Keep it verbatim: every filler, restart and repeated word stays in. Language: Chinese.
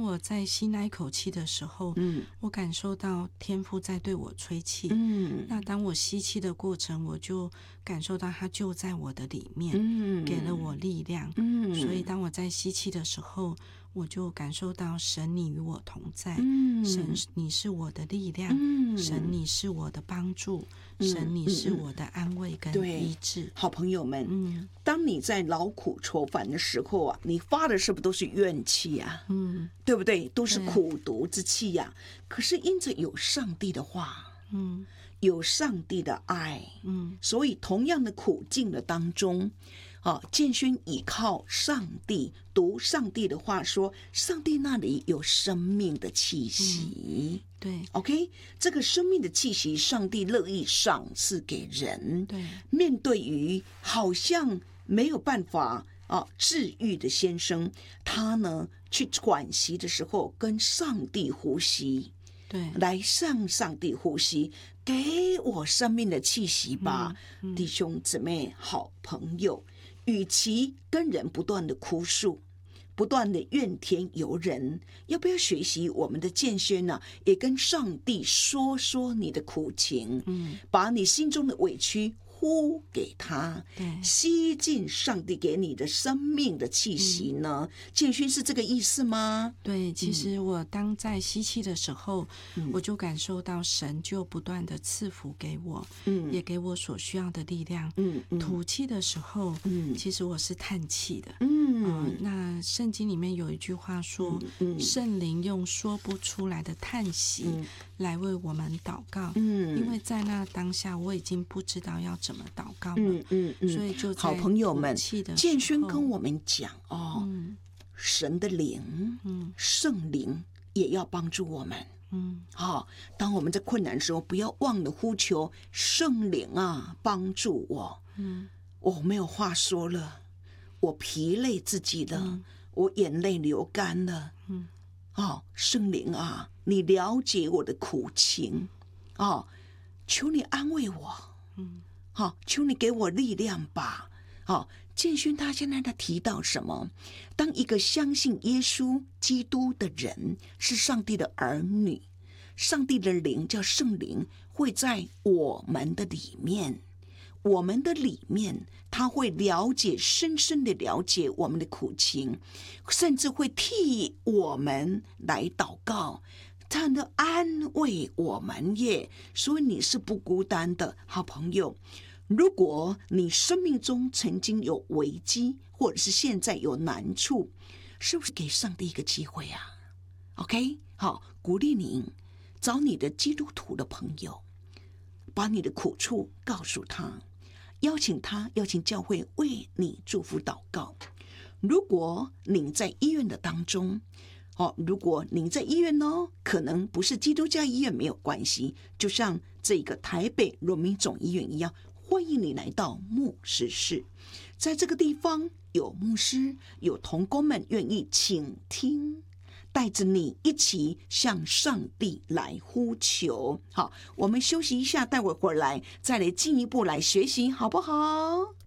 我在吸那一口气的时候，嗯，我感受到天父在对我吹气，嗯，那当我吸气的过程，我就感受到他就在我的里面，嗯，给了我力量，嗯，所以当我在吸气的时候，我就感受到神你与我同在，嗯，神你是我的力量，嗯，神你是我的帮助，嗯，神你是我的安慰跟医治。 好朋友们，嗯，当你在劳苦愁烦的时候啊，你发的是不是都是怨气啊？嗯，对不对？都是苦毒之气呀，啊。可是因着有上帝的话，嗯，有上帝的爱，嗯，所以同样的苦境的当中。啊，建勋倚靠上帝，读上帝的话说，上帝那里有生命的气息。 嗯、对 ，OK， 这个生命的气息，上帝乐意赏赐给人。 对， 面对于好像没有办法啊治愈的先生，他呢去喘息的时候，跟上帝呼吸。 对， 来向上帝呼吸，给我生命的气息吧，嗯嗯、弟兄姊妹、好朋友。与其跟人不断的哭诉，不断的怨天尤人，要不要学习我们的建轩呢？也跟上帝说说你的苦情，嗯，把你心中的委屈呼给他， 对， 吸进上帝给你的生命的气息呢？嗯、建勋是这个意思吗？ 对，其实我当在吸气的时候，嗯、我就感受到神就不断的赐福给我，嗯，也给我所需要的力量。嗯，嗯吐气的时候，嗯，其实我是叹气的。嗯、呃，那圣经里面有一句话说，嗯嗯、圣灵用说不出来的叹息来为我们祷告。嗯，因为在那当下我已经不知道要怎么祷告了。嗯嗯嗯、所以就在好朋友们，建勋跟我们讲哦。 嗯神的灵，嗯，圣灵也要帮助我们，嗯，好、哦，当我们在困难的时候，不要忘了呼求圣灵啊，帮助我，嗯，我没有话说了，我疲累自己了，嗯、我眼泪流干了，嗯，哦，圣灵啊，你了解我的苦情，哦，求你安慰我，嗯，好、哦，求你给我力量吧，好、哦。建勋他现在他提到什么？当一个相信耶稣基督的人是上帝的儿女，上帝的灵叫圣灵会在我们的里面，我们的里面他会了解，深深的了解我们的苦情，甚至会替我们来祷告，他能安慰我们耶。所以你是不孤单的，好朋友。如果你生命中曾经有危机，或者是现在有难处，是不是给上帝一个机会啊 ？OK， 好，鼓励您找你的基督徒的朋友，把你的苦处告诉他，邀请他，邀请教会为你祝福祷告。如果您在医院的当中，哦，如果您在医院哦，可能不是基督教医院没有关系，就像这个台北荣民总医院一样。欢迎你来到牧师室，在这个地方有牧师，有同工们愿意倾听，带着你一起向上帝来呼求。好，我们休息一下，待会儿回来再来进一步来学习，好不好？